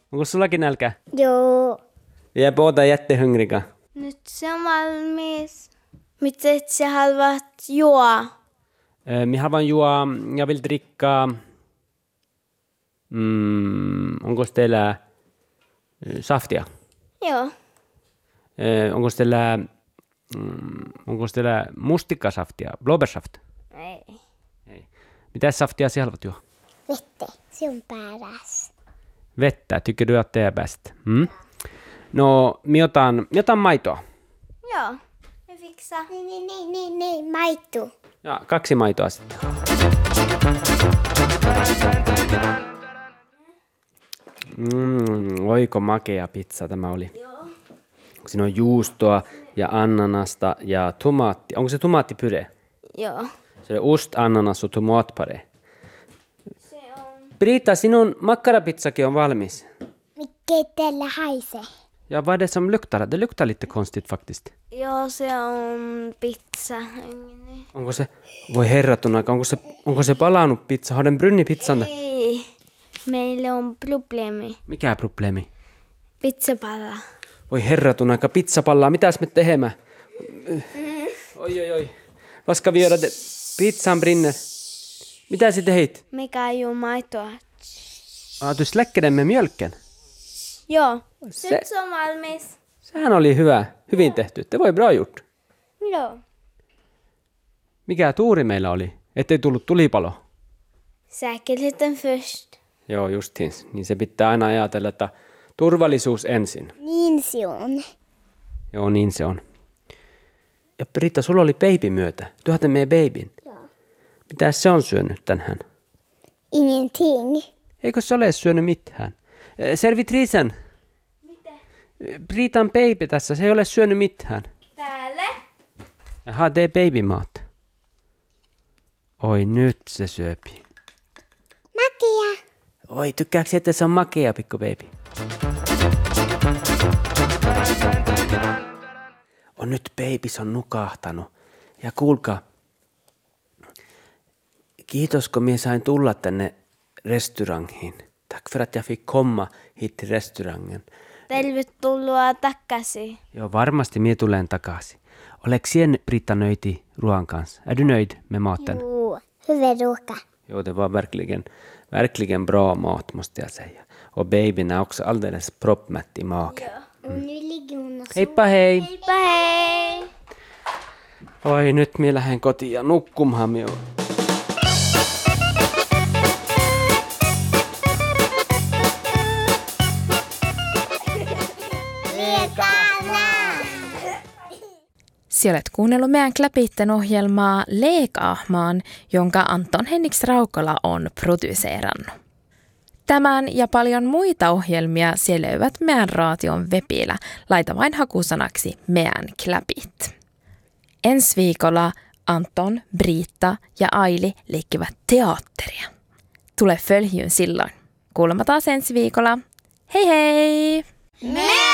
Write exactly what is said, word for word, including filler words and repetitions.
Onko sullakin nälkä? Joo. Ja båda jättehungriga. Nyt se on valmis. Mitä sä haluat juo? Mi haluan juo, jag vill dricka... Mm, onko teillä saftia? Joo. Onko teillä, mm, onko teillä mustikkasaftia, blåbärssaft? Ei. Ei. Mitä saftia sä haluat juo? Vettä, se on paras. Vettä, tycker du att det är bäst? Mm. No, mi otan, mi otan maitoa. Joo. Me fiksaa. Niin, niin, niin, niin, niin, maito. Ja, kaksi maitoa sitten. Mm, oiko makea pizza tämä oli. Joo. Siinä on juustoa ja ananasta ja tomaatti. Onko se tomaattipyre? Joo. Se on ost, ananas och tomatpare. Se on... Brita, sinun makkarapizzakin on valmis. Mikä tällä haisee? Ja vad är det som luktar? Det luktar lite konstigt faktiskt. Joo, se on pizza. Onko se, voi herratun aika, onko se, onko se palannut pizza? Har den brunnit pizzan? Ei, meillä on probleemi. Mikä probleemi? Pizzapalla. Voi herratun aika, pizzapallaa, mitäs me tehemme? Oi, oi, oi. Vad ska vi göra? Det? Pizzan brinner. Mitä sä teit? Mikä juo maitoa? Ah, du släcker den med mjölken. Joo, Se- nyt se on valmis. Sehän oli hyvä, hyvin tehty. Det var ju bra gjort. Joo. Mikä tuuri meillä oli, ettei tullut tulipalo? Säkerheten först. Joo, justiin. Niin se pitää aina ajatella, että turvallisuus ensin. Niin se on. Joo, niin se on. Ja Britta, sulla oli baby myötä. Tuotte meidän babyn. Joo. Mitä se on syönyt tänään? Ingenting. Eikö se ole syönyt mitään? Eh, Servitrisen. Mitä? Britan baby tässä, se ei ole syönyt mitään. Täällä? Jaha, det är babymat. Oi, nyt se syöpi. Makia. Oi, tykkääksä, että se on makea, pikku baby? On nyt babys on nukahtanut. Ja kuulkaa, kiitos kun minä sain tulla tänne restaurangiin. Tack för att jag fick komma hit till restaurangen. Tervetuloa takaisin. Joo, varmasti minä tulen takaisin. Oletko sen Britta nöjti ruoan kanssa? Är du nöjd med maten? Joo, hyvä ruoka. Jo, det var verkligen, verkligen bra mat måste jag säga. Och babyn är också alldeles proppmätt i magen. Joo. Mm. Nyt ligger hon och Heippa hei! Heippa hei! Oi, nyt minä lähden kotiin ja nukkumaan minua. Sinä olet kuunnellut meidän Kläpitten ohjelmaa Leekahmaan, jonka Anton Henriks Raukola on produseerannut. Tämän ja paljon muita ohjelmia siellä löyvät meidän raation webillä. Laita vain hakusanaksi meidän Kläpit. Ensi viikolla Anton, Britta ja Aili leikkivät teatteria. Tule följyyn silloin. Kuulemme taas ensi viikolla. Hei hei! Me